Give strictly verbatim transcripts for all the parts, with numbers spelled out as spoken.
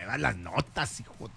apruebas las notas, hijo.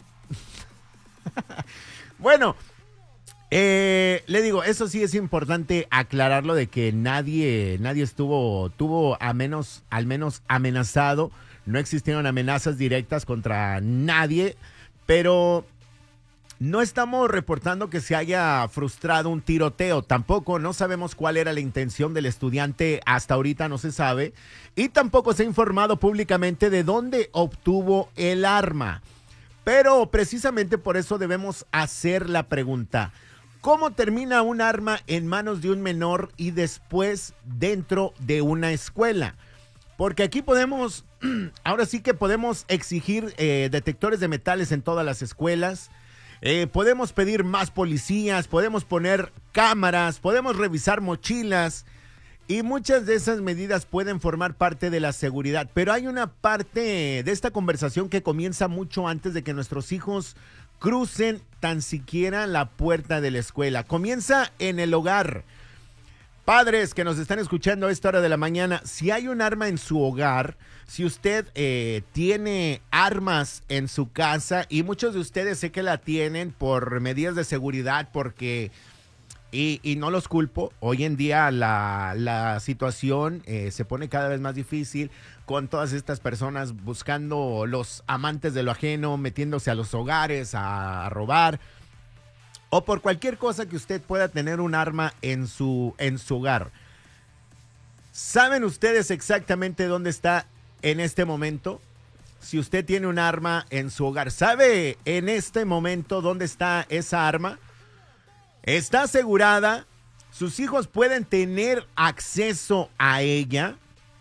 Bueno, eh, le digo, eso sí es importante aclararlo de que nadie, nadie estuvo, tuvo a menos, al menos amenazado. No existieron amenazas directas contra nadie, pero no estamos reportando que se haya frustrado un tiroteo. Tampoco, no sabemos cuál era la intención del estudiante. Hasta ahorita no se sabe. Y tampoco se ha informado públicamente de dónde obtuvo el arma. Pero precisamente por eso debemos hacer la pregunta: ¿cómo termina un arma en manos de un menor y después dentro de una escuela? Porque aquí podemos, ahora sí que podemos exigir eh, detectores de metales en todas las escuelas. Eh, podemos pedir más policías, podemos poner cámaras, podemos revisar mochilas y muchas de esas medidas pueden formar parte de la seguridad. Pero hay una parte de esta conversación que comienza mucho antes de que nuestros hijos crucen tan siquiera la puerta de la escuela. Comienza en el hogar. Padres que nos están escuchando a esta hora de la mañana, si hay un arma en su hogar, si usted eh, tiene armas en su casa, y muchos de ustedes sé que la tienen por medidas de seguridad, porque, y, y no los culpo, hoy en día la, la situación eh, se pone cada vez más difícil con todas estas personas buscando los amantes de lo ajeno, metiéndose a los hogares a, a robar, o por cualquier cosa que usted pueda tener un arma en su, en su hogar. ¿Saben ustedes exactamente dónde está en este momento? Si usted tiene un arma en su hogar, ¿sabe en este momento dónde está esa arma? ¿Está asegurada? ¿Sus hijos pueden tener acceso a ella?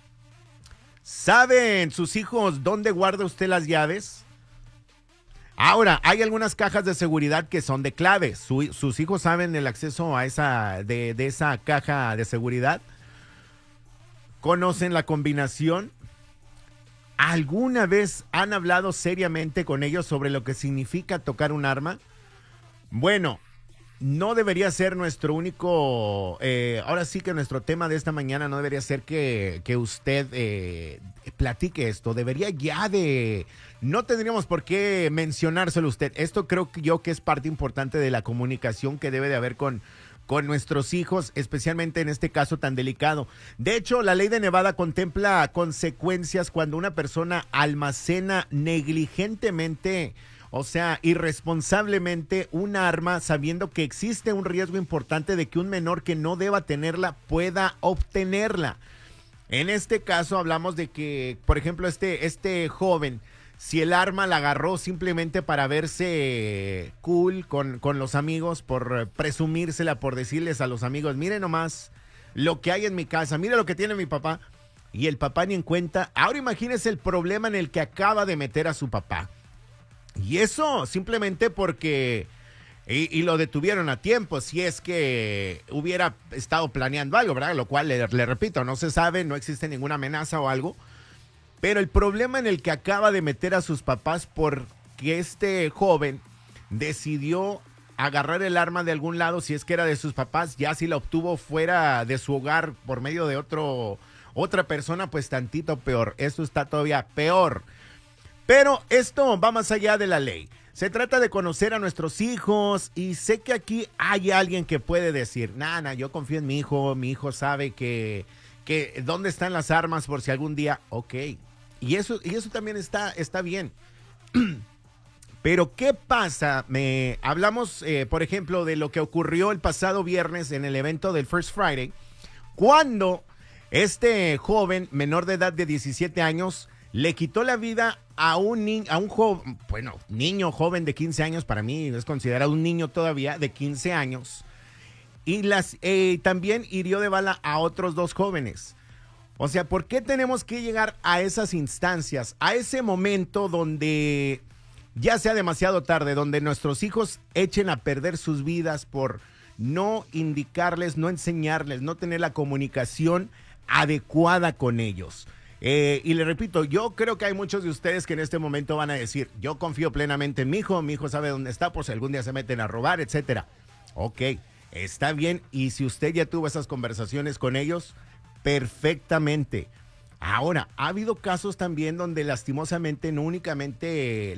¿Saben sus hijos dónde guarda usted las llaves? Ahora, hay algunas cajas de seguridad que son de clave. Su, ¿Sus hijos saben el acceso a esa, de, de esa caja de seguridad? ¿Conocen la combinación? ¿Alguna vez han hablado seriamente con ellos sobre lo que significa tocar un arma? Bueno, no debería ser nuestro único, eh, ahora sí que nuestro tema de esta mañana no debería ser que, que usted eh, platique esto. Debería ya de, no tendríamos por qué mencionárselo a usted. Esto creo que yo que es parte importante de la comunicación que debe de haber con, con nuestros hijos, especialmente en este caso tan delicado. De hecho, la ley de Nevada contempla consecuencias cuando una persona almacena negligentemente, o sea, irresponsablemente, un arma sabiendo que existe un riesgo importante de que un menor que no deba tenerla pueda obtenerla. En este caso hablamos de que, por ejemplo, este, este joven, si el arma la agarró simplemente para verse cool con, con los amigos, por presumírsela, por decirles a los amigos, miren nomás lo que hay en mi casa, mire lo que tiene mi papá, y el papá ni en cuenta. Ahora imagínese el problema en el que acaba de meter a su papá. Y eso simplemente porque, y, y lo detuvieron a tiempo, si es que hubiera estado planeando algo, ¿verdad? Lo cual, le, le repito, no se sabe, no existe ninguna amenaza o algo. Pero el problema en el que acaba de meter a sus papás porque este joven decidió agarrar el arma de algún lado, si es que era de sus papás, ya si la obtuvo fuera de su hogar por medio de otro, otra persona, pues tantito peor. Esto está todavía peor. Pero esto va más allá de la ley. Se trata de conocer a nuestros hijos y sé que aquí hay alguien que puede decir, nana, yo confío en mi hijo, mi hijo sabe que, que dónde están las armas por si algún día, ok. Y eso, y eso también está, está bien. Pero ¿qué pasa? Me, hablamos, eh, por ejemplo, de lo que ocurrió el pasado viernes en el evento del First Friday, cuando este joven menor de edad de diecisiete años le quitó la vida a un niño, a un joven, bueno, niño joven de quince años, para mí es considerado un niño todavía de quince años, y las, eh, también hirió de bala a otros dos jóvenes. O sea, ¿por qué tenemos que llegar a esas instancias, a ese momento donde ya sea demasiado tarde, donde nuestros hijos echen a perder sus vidas por no indicarles, no enseñarles, no tener la comunicación adecuada con ellos? Eh, y le repito, yo creo que hay muchos de ustedes que en este momento van a decir, yo confío plenamente en mi hijo, mi hijo sabe dónde está, por si algún día se meten a robar, etcétera. Ok, está bien, y si usted ya tuvo esas conversaciones con ellos, perfectamente. Ahora, ha habido casos también donde lastimosamente no únicamente